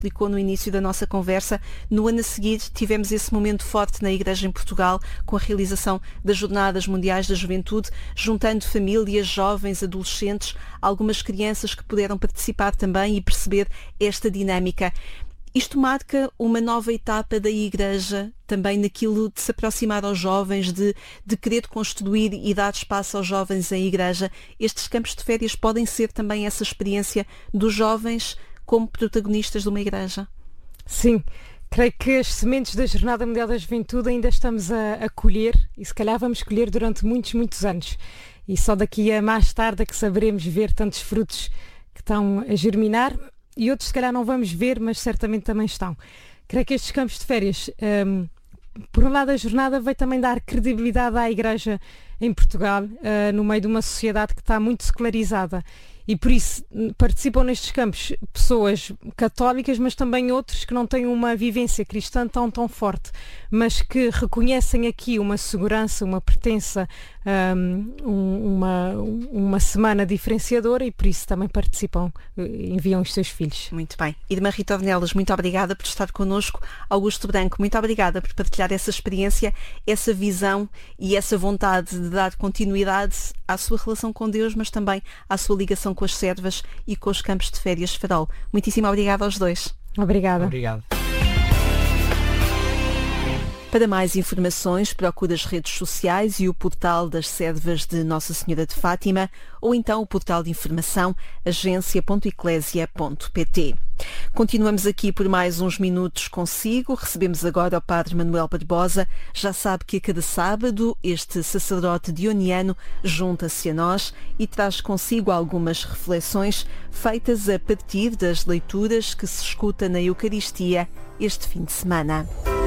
explicou no início da nossa conversa, no ano a seguir tivemos esse momento forte na Igreja em Portugal, com a realização das Jornadas Mundiais da Juventude, juntando famílias, jovens, adolescentes, algumas crianças que puderam participar também e perceber esta dinâmica. Isto marca uma nova etapa da Igreja, também naquilo de se aproximar aos jovens, de querer construir e dar espaço aos jovens em Igreja. Estes campos de férias podem ser também essa experiência dos jovens como protagonistas de uma Igreja? Sim, creio que as sementes da Jornada Mundial da Juventude ainda estamos a colher e se calhar vamos colher durante muitos, muitos anos. E só daqui a mais tarde é que saberemos ver tantos frutos que estão a germinar e outros se calhar não vamos ver, mas certamente também estão. Creio que estes campos de férias, por um lado a jornada veio também dar credibilidade à Igreja em Portugal, no meio de uma sociedade que está muito secularizada. E por isso participam nestes campos pessoas católicas, mas também outros que não têm uma vivência cristã tão forte, mas que reconhecem aqui uma segurança, uma pertença, uma semana diferenciadora e por isso também participam, enviam os seus filhos. Muito bem. Irmã Rita Ornelas, muito obrigada por estar connosco. Augusto Branco, muito obrigada por partilhar essa experiência, essa visão e essa vontade de dar continuidade à sua relação com Deus, mas também à sua ligação com as servas e com os campos de férias Farol. Muitíssimo obrigada aos dois. Obrigada. Obrigado. Para mais informações, procure as redes sociais e o portal das servas de Nossa Senhora de Fátima ou então o portal de informação agência.eclésia.pt. Continuamos aqui por mais uns minutos consigo. Recebemos agora o Padre Manuel Barbosa. Já sabe que a cada sábado este sacerdote dioniano junta-se a nós e traz consigo algumas reflexões feitas a partir das leituras que se escuta na Eucaristia este fim de semana.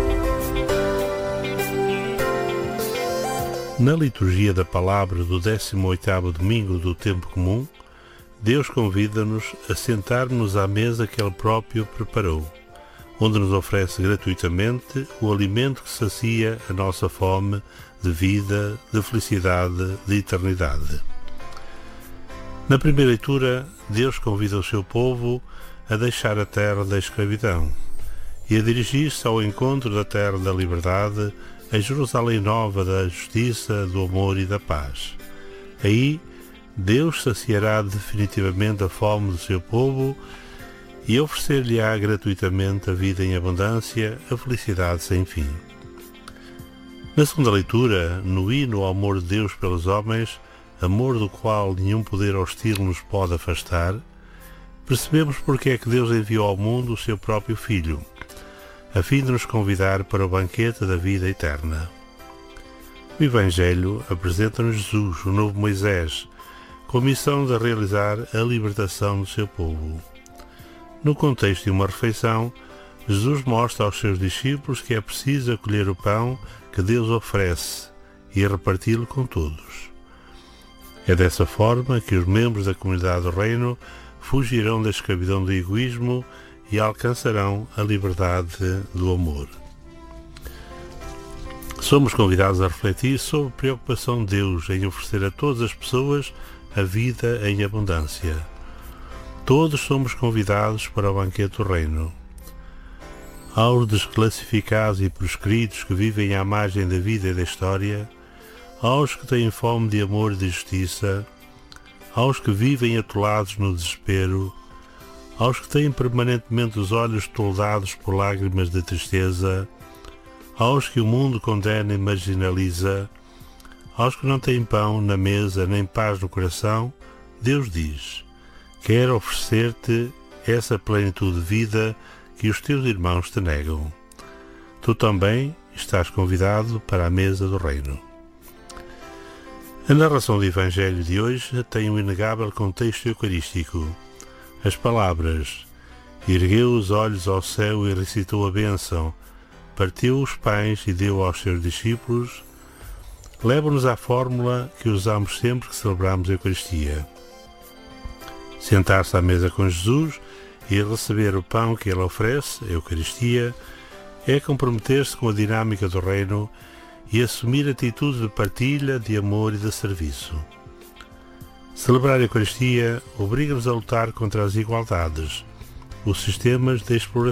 Na liturgia da palavra do 18º domingo do Tempo Comum, Deus convida-nos a sentar-nos à mesa que Ele próprio preparou, onde nos oferece gratuitamente o alimento que sacia a nossa fome de vida, de felicidade, de eternidade. Na primeira leitura, Deus convida o seu povo a deixar a terra da escravidão e a dirigir-se ao encontro da terra da liberdade, a Jerusalém nova da justiça, do amor e da paz. Aí, Deus saciará definitivamente a fome do seu povo e oferecer-lhe-á gratuitamente a vida em abundância, a felicidade sem fim. Na segunda leitura, no hino ao amor de Deus pelos homens, amor do qual nenhum poder hostil nos pode afastar, percebemos porque é que Deus enviou ao mundo o seu próprio Filho, a fim de nos convidar para o banquete da vida eterna. O Evangelho apresenta-nos Jesus, o novo Moisés, com a missão de realizar a libertação do seu povo. No contexto de uma refeição, Jesus mostra aos seus discípulos que é preciso acolher o pão que Deus oferece e reparti-lo com todos. É dessa forma que os membros da comunidade do Reino fugirão da escravidão do egoísmo e alcançarão a liberdade do amor. Somos convidados a refletir sobre a preocupação de Deus em oferecer a todas as pessoas a vida em abundância. Todos somos convidados para o banquete do Reino. Aos desclassificados e proscritos que vivem à margem da vida e da história, aos que têm fome de amor e de justiça, aos que vivem atolados no desespero, aos que têm permanentemente os olhos toldados por lágrimas de tristeza, aos que o mundo condena e marginaliza, aos que não têm pão na mesa nem paz no coração, Deus diz: quero oferecer-te essa plenitude de vida que os teus irmãos te negam. Tu também estás convidado para a mesa do Reino. A narração do Evangelho de hoje tem um inegável contexto eucarístico. As palavras ergueu os olhos ao céu e recitou a bênção, partiu os pães e deu aos seus discípulos, levam-nos à fórmula que usamos sempre que celebramos a Eucaristia. Sentar-se à mesa com Jesus e receber o pão que Ele oferece, a Eucaristia, é comprometer-se com a dinâmica do Reino e assumir atitudes de partilha, de amor e de serviço. Celebrar a Eucaristia obriga-nos a lutar contra as desigualdades, os sistemas de exploração